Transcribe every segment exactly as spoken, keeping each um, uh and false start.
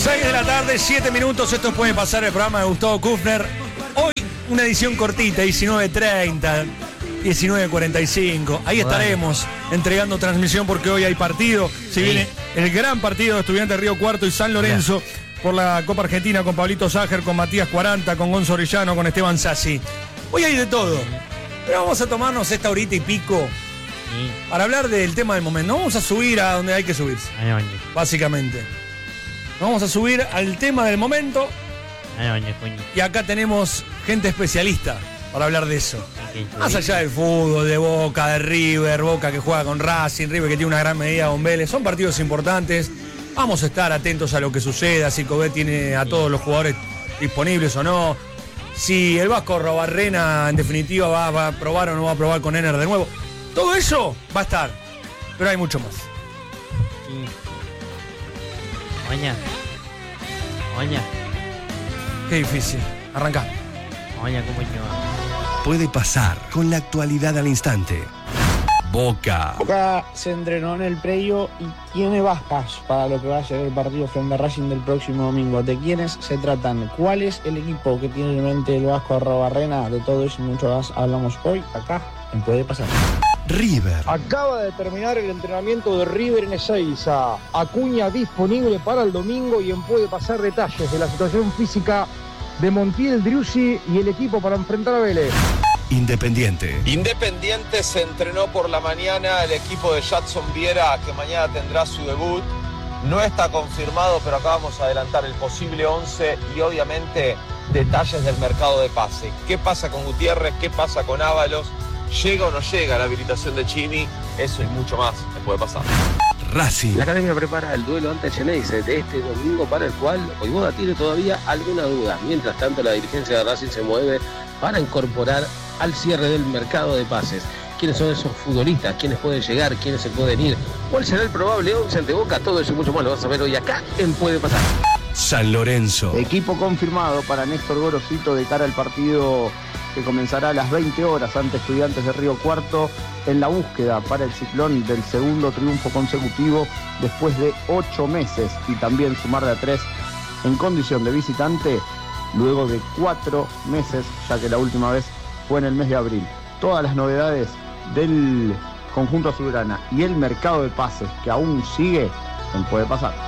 seis de la tarde, siete minutos. Esto puede pasar el programa de Gustavo Kufner. Hoy una edición cortita, diecinueve treinta, diecinueve cuarenta y cinco. Ahí estaremos entregando transmisión porque hoy hay partido. Se sí. viene el gran partido de Estudiantes Río Cuarto y San Lorenzo Mira. por la Copa Argentina con Pablito Ságer, con Matías Cuaranta, con Gonzo Orellano, con Esteban Sassi. Hoy hay de todo. Pero vamos a tomarnos esta horita y pico sí. para hablar del tema del momento. No vamos a subir a donde hay que subirse. Ay, ay. Básicamente. Vamos a subir al tema del momento. Ay, ay, ay. Y acá tenemos gente especialista para hablar de eso. Okay, Más allá del fútbol, de Boca, de River, Boca que juega con Racing, River que tiene una gran medida con Vélez. Son partidos importantes. Vamos a estar atentos a lo que suceda, si Kobe tiene a todos los jugadores disponibles o no. Si el Vasco Robarrena en definitiva va, va a probar o no va a probar con Ener de nuevo. Todo eso va a estar. Pero hay mucho más. Sí. Oña. Oña. Qué difícil. Arrancá. Oña, ¿cómo lleva? Puede pasar con la actualidad al instante. Boca. Boca se entrenó en el predio y tiene bajas para lo que va a ser el partido frente a Racing del próximo domingo. ¿De quiénes se tratan? ¿Cuál es el equipo que tiene en mente el Vasco Arrobarrena? De todo eso y mucho más hablamos hoy acá en Puede Pasar. River. Acaba de terminar el entrenamiento de River en Ezeiza. Acuña disponible para el domingo y en Puede Pasar detalles de la situación física de Montiel Driussi y el equipo para enfrentar a Vélez. Independiente. Independiente se entrenó por la mañana el equipo de Jadson Viera, que mañana tendrá su debut. No está confirmado, pero acá vamos a adelantar el posible once y obviamente detalles del mercado de pase. ¿Qué pasa con Gutiérrez? ¿Qué pasa con Ábalos? ¿Llega o no llega la habilitación de Chimi? Eso y mucho más me puede pasar. Racing. La academia prepara el duelo ante Xeneize de este domingo, para el cual Voivoda tiene todavía alguna duda. Mientras tanto, la dirigencia de Racing se mueve para incorporar al cierre del mercado de pases. ¿Quiénes son esos futbolistas? ¿Quiénes pueden llegar? ¿Quiénes se pueden ir? ¿Cuál será el probable once ante Boca? Todo eso y mucho más lo vas a ver hoy acá en Puede Pasar. San Lorenzo. Equipo confirmado para Néstor Gorosito de cara al partido que comenzará a las veinte horas ante Estudiantes de Río Cuarto, en la búsqueda para el Ciclón del segundo triunfo consecutivo después de ocho meses y también sumar de a tres en condición de visitante luego de cuatro meses, ya que la última vez fue en el mes de abril. Todas las novedades del conjunto azulgrana y el mercado de pases que aún sigue en Puede Pasar.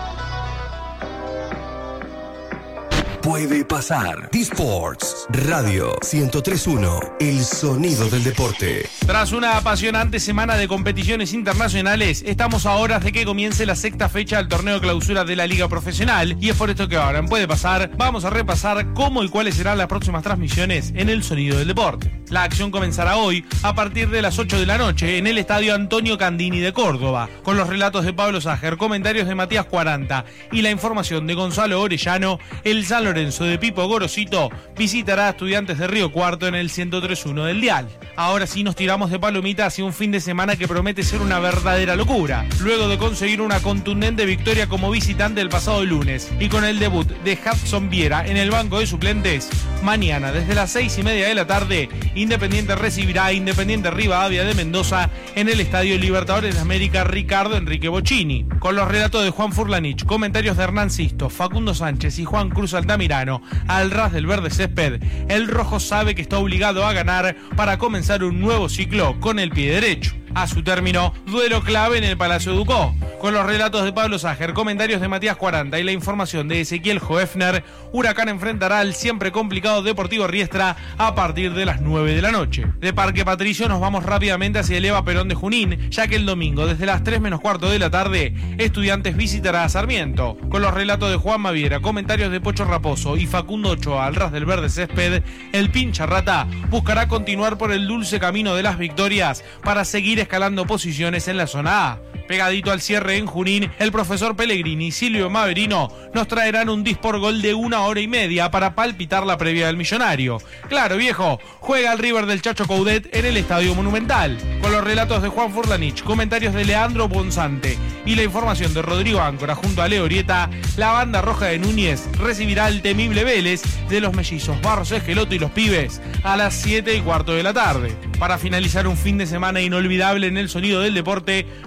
Puede Pasar. D-Sports Radio ciento tres punto uno. El sonido del deporte. Tras una apasionante semana de competiciones internacionales, estamos a horas de que comience la sexta fecha del torneo clausura de la Liga Profesional, y es por esto que ahora en Puede Pasar vamos a repasar cómo y cuáles serán las próximas transmisiones en el sonido del deporte. La acción comenzará hoy a partir de las ocho de la noche en el estadio Antonio Candini de Córdoba, con los relatos de Pablo Ságer, comentarios de Matías Cuaranta y la información de Gonzalo Orellano. El San Lorenzo de Pipo Gorosito visitará a Estudiantes de Río Cuarto en el ciento tres punto uno del dial. Ahora sí nos tiramos de palomita hacia un fin de semana que promete ser una verdadera locura, luego de conseguir una contundente victoria como visitante el pasado lunes y con el debut de Jadson Viera en el banco de suplentes. Mañana desde las seis y media de la tarde, Independiente recibirá a Independiente Rivadavia de Mendoza en el Estadio Libertadores de América Ricardo Enrique Bocchini, con los relatos de Juan Furlanich, comentarios de Hernán Sisto, Facundo Sánchez y Juan Cruz Altamirano. Al ras del verde césped, el rojo sabe que está obligado a ganar para comenzar un nuevo ciclo con el pie derecho. A su término, duelo clave en el Palacio Ducó, con los relatos de Pablo Ságer, comentarios de Matías Cuaranta y la información de Ezequiel Hoefner. Huracán enfrentará al siempre complicado Deportivo Riestra a partir de las nueve de la noche. De Parque Patricio nos vamos rápidamente hacia el Eva Perón de Junín, ya que el domingo desde las tres menos cuarto de la tarde, Estudiantes visitará a Sarmiento, con los relatos de Juan Maviera, comentarios de Pocho Raposo y Facundo Ochoa. Al ras del verde césped, el pincha rata buscará continuar por el dulce camino de las victorias para seguir escalando posiciones en la zona A. Pegadito al cierre en Junín, el profesor Pellegrini y Silvio Maverino nos traerán un dispor gol de una hora y media para palpitar la previa del Millonario. Claro, viejo, juega el River del Chacho Coudet en el Estadio Monumental, con los relatos de Juan Furlanich, comentarios de Leandro Bonzante y la información de Rodrigo Áncora junto a Leo Orieta. La banda roja de Núñez recibirá al temible Vélez de los mellizos Barros Esqueloto y los Pibes a las siete y cuarto de la tarde. Para finalizar un fin de semana inolvidable en el sonido del deporte, viviremos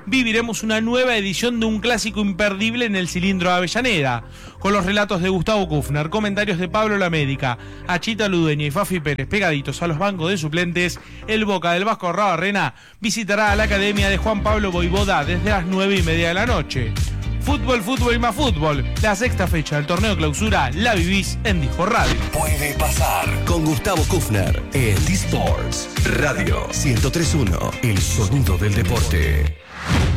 tenemos una nueva edición de un clásico imperdible en el cilindro de Avellaneda, con los relatos de Gustavo Kufner, comentarios de Pablo Lamérica, Achita Ludeña y Fafi Pérez pegaditos a los bancos de suplentes. El Boca del Vasco Arrabarrena visitará a la academia de Juan Pablo Voivoda desde las nueve y media de la noche. Fútbol, fútbol y más fútbol. La sexta fecha del torneo clausura la vivís en Disport Radio. Puede pasar con Gustavo Kufner en Disports Radio ciento tres punto uno, el sonido del deporte.